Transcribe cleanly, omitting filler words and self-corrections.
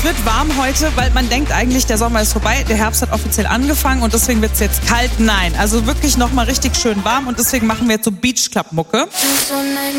wird warm heute, weil man denkt eigentlich, der Sommer ist vorbei, der Herbst hat offiziell angefangen und deswegen wird es jetzt kalt. Nein, also wirklich nochmal richtig schön warm und deswegen machen wir jetzt so Beach Club Mucke.